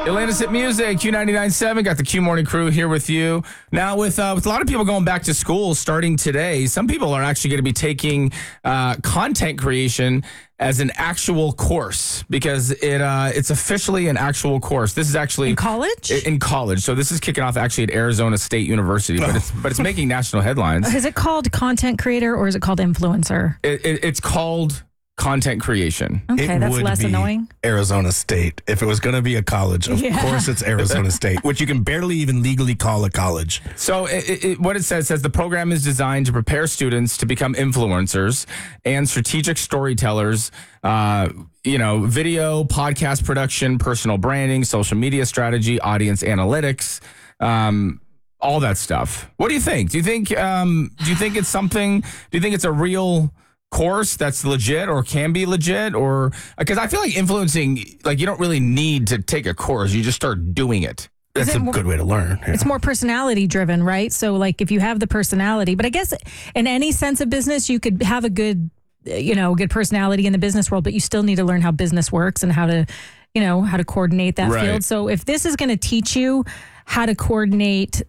Atlantis Hit Music, Q99.7, got the Q Morning Crew here with you. Now, with a lot of people going back to school starting today, some people are actually going to be taking content creation as an actual course because it's officially an actual course. This is actually In college? In college. So this is kicking off actually at Arizona State University, but it's making national headlines. Is it called content creator or is it called influencer? It's called content creation. Okay, that's less annoying. Arizona State. If it was going to be a college, of course it's Arizona State, which you can barely even legally call a college. So what it says the program is designed to prepare students to become influencers and strategic storytellers, video, podcast production, personal branding, social media strategy, audience analytics, all that stuff. What do you think? Do you think it's something? Do you think it's a real course that's legit or can be legit? Or because I feel like influencing, like you don't really need to take a course, you just start doing it. That's a good way to learn. Yeah. It's more personality driven, right? So like if you have the personality, but I guess in any sense of business, you could have a good personality in the business world, but you still need to learn how business works and how to coordinate that field. So if this is going to teach you how to coordinate,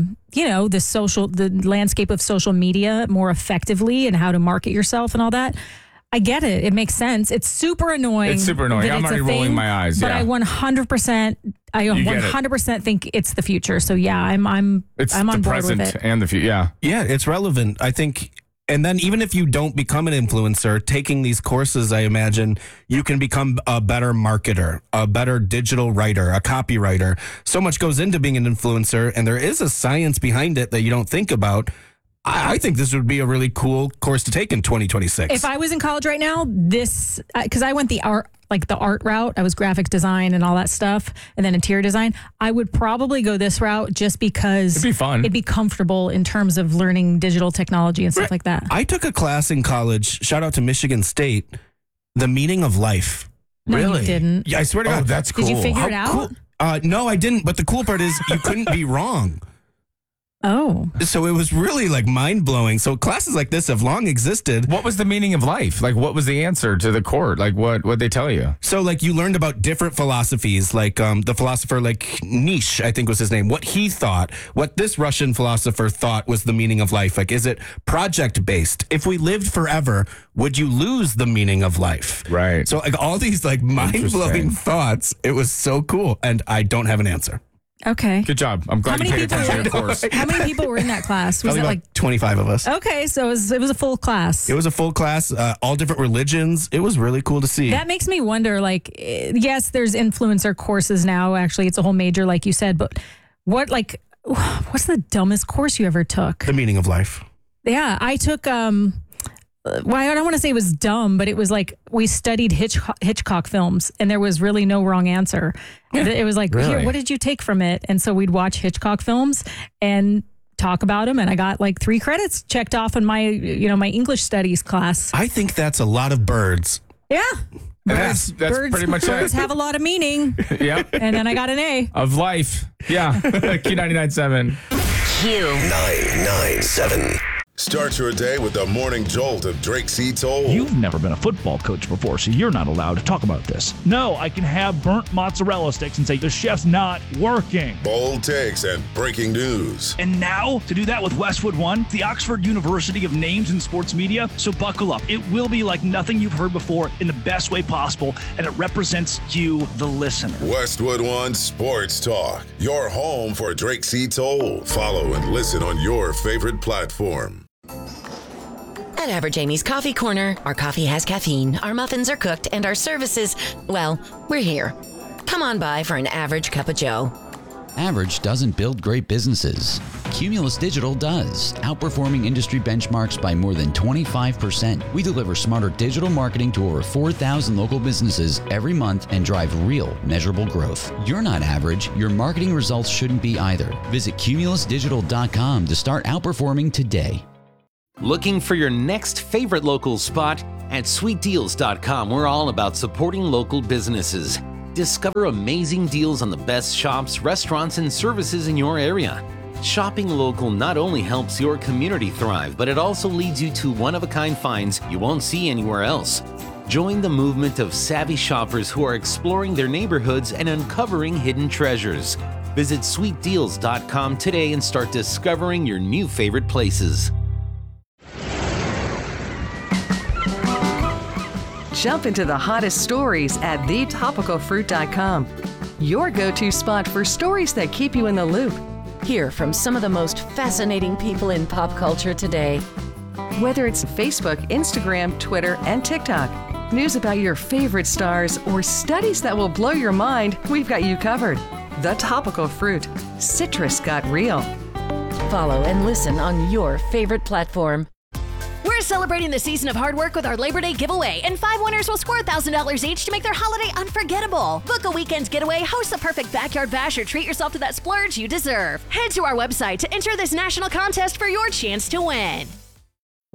the landscape of social media more effectively and how to market yourself and all that, I get it. It makes sense. It's super annoying. I'm already rolling my eyes. But yeah. I 100% think it's the future. So yeah, I'm on board with it. And the future. Yeah. Yeah, it's relevant. I think. And then even if you don't become an influencer, taking these courses, I imagine you can become a better marketer, a better digital writer, a copywriter. So much goes into being an influencer, and there is a science behind it that you don't think about. I think this would be a really cool course to take in 2026. If I was in college right now, because I went the art route, I was graphic design and all that stuff, and then interior design, I would probably go this route just because it'd be fun. It'd be comfortable in terms of learning digital technology and stuff like that. I took a class in college, shout out to Michigan State, The Meaning of Life. No, Really? you didn't. Yeah, I swear to God. That's cool. Did you figure it How out? cool? No, I didn't. But the cool part is you couldn't be wrong. Oh. So it was really like mind blowing. So classes like this have long existed. What was the meaning of life? Like, what was the answer to the court? Like, what'd they tell you? So like you learned about different philosophies, like the philosopher like Nietzsche, I think was his name, what he thought, what this Russian philosopher thought was the meaning of life. Like, is it project based? If we lived forever, would you lose the meaning of life? Right. So like all these like mind blowing thoughts. It was so cool. And I don't have an answer. Okay. Good job. I'm glad you paid attention to the course. How many people were in that class? Was Probably it about like 25 of us. Okay, so it was a full class. It was a full class, all different religions. It was really cool to see. That makes me wonder, like, yes, there's influencer courses now. Actually, it's a whole major, like you said. But what's the dumbest course you ever took? The meaning of life. Yeah, I took. Well, I don't want to say it was dumb, but it was like we studied Hitchcock films, and there was really no wrong answer. It was like, Really? Here, what did you take from it? And so we'd watch Hitchcock films and talk about them, and I got like 3 credits checked off in my my English studies class. I think that's a lot of birds. Yeah. That's pretty much Birds it. have a lot of meaning. Yep. And then I got an A. Of life. Yeah. Q99.7. Q997. Start your day with the morning jolt of Drake C. Toll. You've never been a football coach before, so you're not allowed to talk about this. No, I can have burnt mozzarella sticks and say the chef's not working. Bold takes and breaking news. And now, to do that with Westwood One, the Oxford University of Names in Sports Media, so buckle up. It will be like nothing you've heard before in the best way possible, and it represents you, the listener. Westwood One Sports Talk. Your home for Drake C. Toll. Follow and listen on your favorite platform. At Average Amy's Coffee Corner, our coffee has caffeine, our muffins are cooked, and our services, well, we're here. Come on by for an average cup of joe. Average doesn't build great businesses. Cumulus Digital does, outperforming industry benchmarks by more than 25%. We deliver smarter digital marketing to over 4,000 local businesses every month and drive real, measurable growth. You're not average. Your marketing results shouldn't be either. Visit cumulusdigital.com to start outperforming today. Looking for your next favorite local spot? At sweetdeals.com, we're all about supporting local businesses. Discover amazing deals on the best shops, restaurants, and services in your area. Shopping local not only helps your community thrive, but it also leads you to one-of-a-kind finds you won't see anywhere else. Join the movement of savvy shoppers who are exploring their neighborhoods and uncovering hidden treasures. Visit sweetdeals.com today and start discovering your new favorite places. Jump into the hottest stories at thetopicalfruit.com. Your go-to spot for stories that keep you in the loop. Hear from some of the most fascinating people in pop culture today. Whether it's Facebook, Instagram, Twitter, and TikTok, news about your favorite stars, or studies that will blow your mind, we've got you covered. The Topical Fruit. Citrus got real. Follow and listen on your favorite platform. We're celebrating the season of hard work with our Labor Day giveaway, and 5 winners will score $1,000 each to make their holiday unforgettable. Book a weekend getaway, host the perfect backyard bash, or treat yourself to that splurge you deserve. Head to our website to enter this national contest for your chance to win.